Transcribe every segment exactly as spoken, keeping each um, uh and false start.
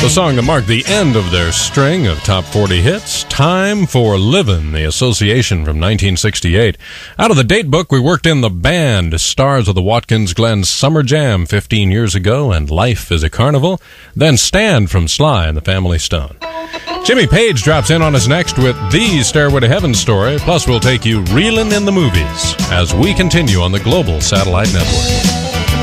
The song that marked the end of their string of top forty hits, Time for Livin', the Association from nineteen sixty-eight. Out of the date book, we worked in The Band, stars of the Watkins Glen Summer Jam fifteen years ago, and Life is a Carnival. Then Stand from Sly and the Family Stone. Jimmy Page drops in on us next with the Stairway to Heaven story, plus we'll take you reelin' in the movies as we continue on the Global Satellite Network.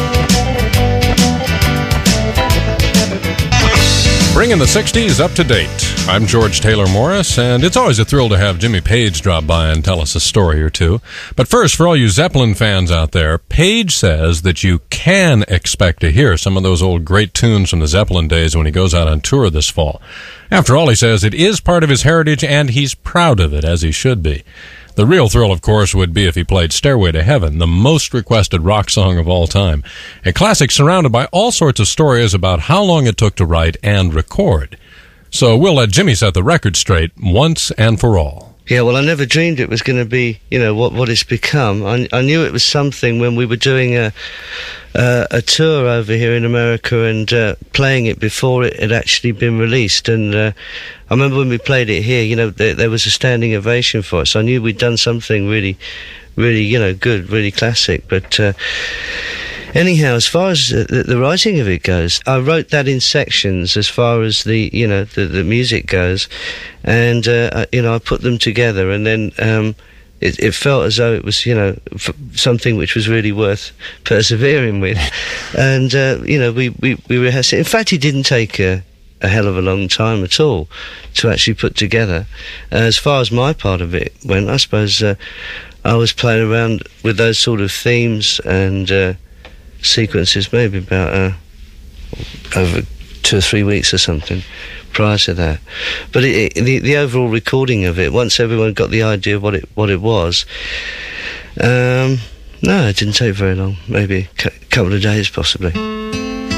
Bringing the sixties up to date. I'm George Taylor Morris, and it's always a thrill to have Jimmy Page drop by and tell us a story or two. But first, for all you Zeppelin fans out there, Page says that you can expect to hear some of those old great tunes from the Zeppelin days when he goes out on tour this fall. After all, he says it is part of his heritage, and he's proud of it, as he should be. The real thrill, of course, would be if he played Stairway to Heaven, the most requested rock song of all time. A classic surrounded by all sorts of stories about how long it took to write and record. So we'll let Jimmy set the record straight once and for all. Yeah, well, I never dreamed it was going to be, you know, what what it's become. I, I knew it was something when we were doing a uh, a tour over here in America and uh, playing it before it had actually been released. And uh, I remember when we played it here, you know, there, there was a standing ovation for us. I knew we'd done something really, really, you know, good, really classic. But uh, anyhow, as far as the, the writing of it goes, I wrote that in sections as far as the, you know, the, the music goes. And, uh, you know, I put them together, and then um, it, it felt as though it was, you know, f- something which was really worth persevering with. And, uh, you know, we, we, we rehearsed it. In fact, it didn't take a, a hell of a long time at all to actually put together. Uh, as far as my part of it went, I suppose uh, I was playing around with those sort of themes and uh, sequences maybe about uh, over two or three weeks or something prior to that. But it, it, the, the overall recording of it, once everyone got the idea of what it what it was, um, no, it didn't take very long. Maybe a cu- couple of days, possibly.